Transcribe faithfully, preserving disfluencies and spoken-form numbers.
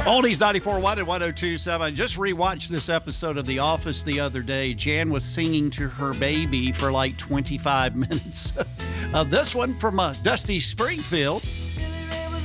Oldies ninety-four point one and one oh two point seven. Just rewatched this episode of The Office the other day. Jan was singing to her baby for like twenty-five minutes. uh, this one from uh, Dusty Springfield.